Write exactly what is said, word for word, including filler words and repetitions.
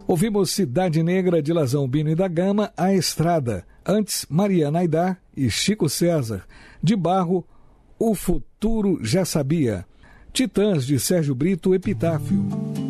Ouvimos Cidade Negra de Lazão Bino e da Gama, A Estrada. Antes, Maria Naidá e Chico César. De Barro, O Futuro Já Sabia. Titãs de Sérgio Brito, Epitáfio.